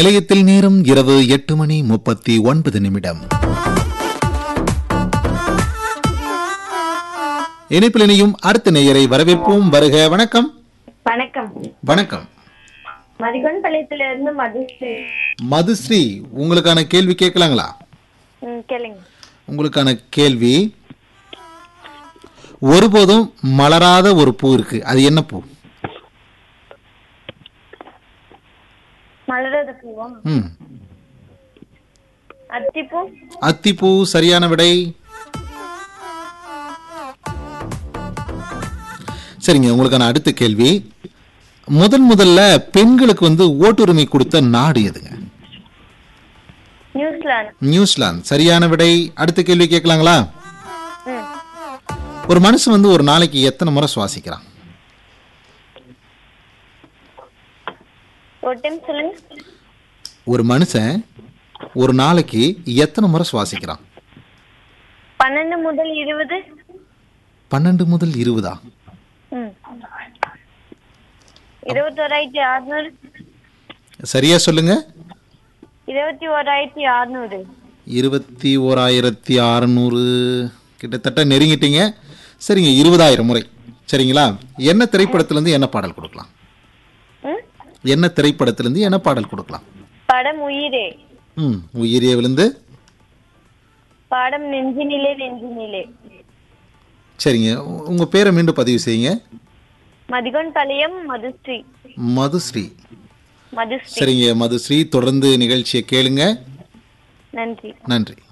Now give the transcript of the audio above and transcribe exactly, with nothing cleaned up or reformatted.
நிலையத்தில் நேரம் இரவு எட்டு மணி முப்பத்தி ஒன்பது நிமிடம். இணைப்பில் இணையும் அடுத்த நேயரை வரவேற்போம். வருக. வணக்கம். வணக்கம். வணக்கம். மதிகொண்டபாளையத்திலிருந்து மதுஸ்ரீ. மதுஸ்ரீ, உங்களுக்கான கேள்வி கேட்கலாங்களா? ம், கேளுங்க. உங்களுக்கான கேள்வி, ஒருபோதும் மலராத ஒரு பூ இருக்கு, அது என்ன பூ? மலராத பூவா? ம் அத்திப்பூ. அத்திப்பூ சரியான விடை. சரிங்க, உங்களுக்கான அடுத்த கேள்வி, முதன் முதல்ல பெண்களுக்கு வந்து ஓட்டுரிமை கொடுத்த நாடு எதுங்க? நியூசிலாந்து. நியூசிலாந்து சரியான விடை. அடுத்த கேள்வி கேட்கலாங்களா? ம். ஒரு மனுஷன் வந்து ஒரு நாளைக்கு எத்தனை முறை சுவாசிக்கிறான்? ஒரு டைம் சொல்லுங்க. ஒரு மனுஷன் ஒரு நாளைக்கு எத்தனை முறை சுவாசிக்கிறான்? பன்னெண்டு முதல் இருபது. பன்னெண்டு முதல் இருபதா? ம். இருபத்தோராயிரத்தி அறுநூறு. சரியா சொல்லுங்க. இருபத்தி ஓராயிரத்தி அறுநூறு. இருபத்தி ஓராயிரத்தி அறுநூறு கிட்டத்தட்ட நெருங்கிட்டீங்க. சரிங்க, இருபதாயிரம் முறை. சரிங்களா? என்ன திரைப்படத்திலிருந்து என்ன பாடல் கொடுக்கலாம்? ம். என்ன திரைப்படத்திலிருந்து என்ன பாடல் கொடுக்கலாம்? படம் உயிரே. ம் உயிரே விழுந்து. பாடம் நெஞ்சினிலே நெஞ்சினிலே. சரிங்க, உங்க பேரை மீண்டும் பதிவு செய்யுங்க. மதிகொண்டபாளையம் மதுஸ்ரீ. மதுஸ்ரீ. மதுஸ்ரீ. சரிங்க மதுஸ்ரீ, தொடர்ந்து நிகழ்ச்சியை கேளுங்க. நன்றி. நன்றி.